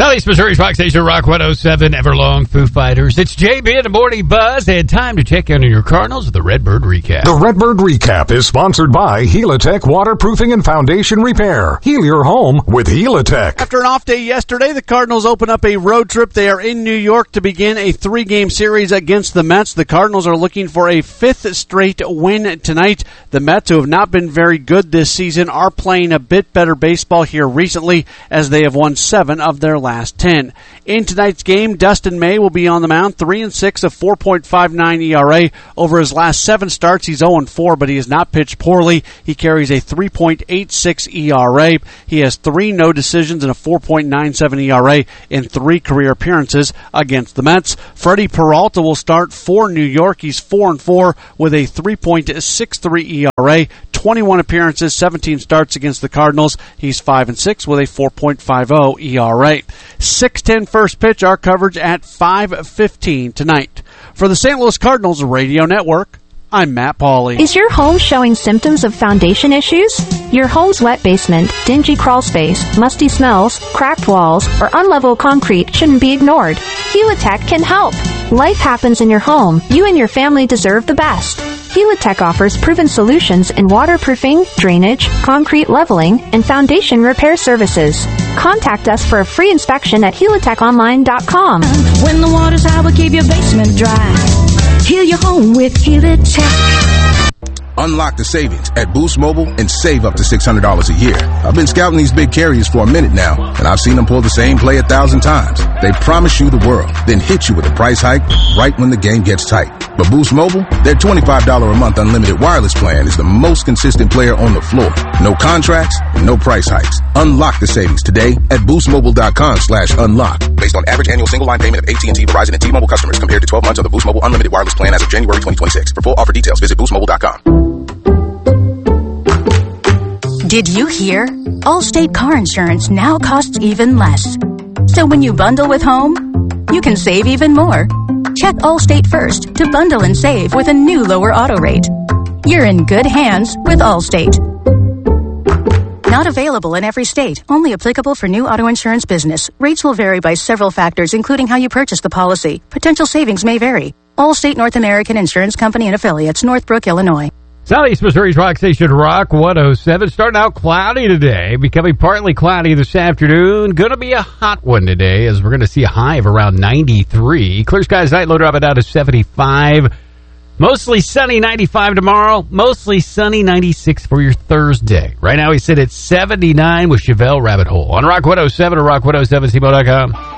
Southeast Missouri's Rock Station, Rock 107, Everlong, Foo Fighters. It's JB in the Morning Buzz, and time to check in on your Cardinals with the Redbird Recap. The Redbird Recap is sponsored by Helitech Waterproofing and Foundation Repair. Heal your home with Helitech. After an off day yesterday, the Cardinals open up a road trip. They are in New York to begin a 3-game series against the Mets. The Cardinals are looking for a 5th straight win tonight. The Mets, who have not been very good this season, are playing a bit better baseball here recently as they have won 7 of their last 10. In tonight's game, Dustin May will be on the mound, 3-6, a 4.59 ERA. Over his last 7 starts, he's 0-4, but he has not pitched poorly. He carries a 3.86 ERA. He has 3 no decisions and a 4.97 ERA in 3 career appearances against the Mets. Freddie Peralta will start for New York. He's 4-4 with a 3.63 ERA. 21 appearances, 17 starts against the Cardinals. He's 5-6 with a 4.50 ERA. 6:10 first pitch, our coverage at 5:15 tonight. For the St. Louis Cardinals Radio Network, I'm Matt Pauley. Is your home showing symptoms of foundation issues? Your home's wet basement, dingy crawl space, musty smells, cracked walls, or unlevel concrete shouldn't be ignored. Helitech can help. Life happens in your home. You and your family deserve the best. Helitech offers proven solutions in waterproofing, drainage, concrete leveling, and foundation repair services. Contact us for a free inspection at helitechonline.com. When the water's high, we'll keep your basement dry. Heal your home with Helitech. Unlock the savings at Boost Mobile and save up to $600 a year. I've been scouting these big carriers for a minute now, and I've seen them pull the same play 1,000 times. They promise you the world, then hit you with a price hike right when the game gets tight. But Boost Mobile, their $25 a month unlimited wireless plan is the most consistent player on the floor. No contracts, no price hikes. Unlock the savings today at boostmobile.com/unlock. Based on average annual single line payment of AT&T, Verizon, and T-Mobile customers compared to 12 months of the Boost Mobile unlimited wireless plan as of January 2026. For full offer details, visit boostmobile.com. Did you hear? Allstate car insurance now costs even less. So when you bundle with home, you can save even more. Check Allstate first to bundle and save with a new lower auto rate. You're in good hands with Allstate. Not available in every state. Only applicable for new auto insurance business. Rates will vary by several factors, including how you purchase the policy. Potential savings may vary. Allstate North American Insurance Company and Affiliates, Northbrook, Illinois. Southeast Missouri's Rock Station, Rock 107. Starting out cloudy today, becoming partly cloudy this afternoon. Going to be a hot one today, as we're going to see a high of around 93. Clear skies tonight, low dropping down to 75. Mostly sunny, 95 tomorrow. Mostly sunny, 96 for your Thursday. Right now we sit at 79 with Chevelle Rabbit Hole on Rock 107 or rock107cbo.com.